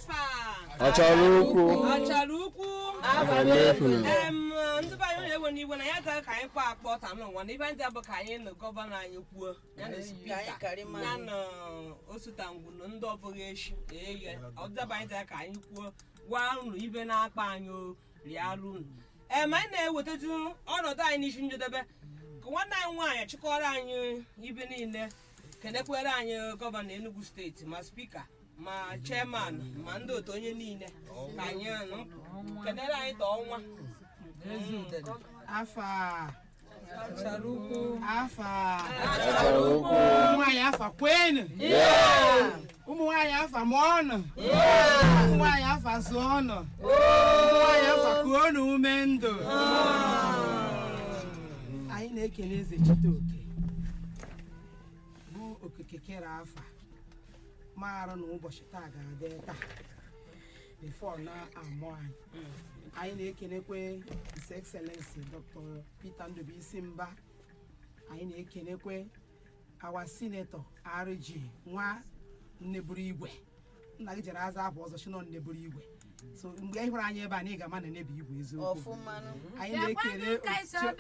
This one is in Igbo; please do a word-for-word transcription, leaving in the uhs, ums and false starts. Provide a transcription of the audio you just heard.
achara ukwu achara ukwu em ndị be anyị na-ewe n'iwe na ya taa ka anyị kpọ akpọ taa n'ụwa na ibe ndị abụ ka anyị na gọvanọ anyị kwuo ya na spika ya na osutangwu na ndị ọbụghị echi eye ọdịdaba anyị taa ka anyị kwuo gwa unu ibe na-akpa anyị rịarụ unu em anyị na-ewetatu ọnọdụ anyị n'isi njedebe ka nwanne anyị nwaanyị chịkọrọ anyị ibe niile kenekwere anyị gọvanọ Enugu steeti ma spika ma chairman ma ndị otu onye niile ka anyị kenere anyị ta ọnwa afa Acharuku afa Acharuku ụmụ nwaanyị afa kwenu ụmụ nwaanyị afa mụọnụ ụmụ nwaanyị afa zụọnụ ụmụ nwaanyị afa kuonu ume ndụ anyị na-ekele eze Chiteoke bụ okike kere afa maara na ụbọchị taa ga-adị taa before na amụ anyị anyị na-ekenekwe His Excellency Doctor Peter Ndubuisi Mba anyị na-ekenekwe our Senator R G nwa Nneburu Igwe nna gị jere aza abụ ọzọ chino Nneburu Igwe so mgbe ị hụrụ anyị ebe a na ị ga-ama na Nneburu Igwe eziokwu anyị na-ekele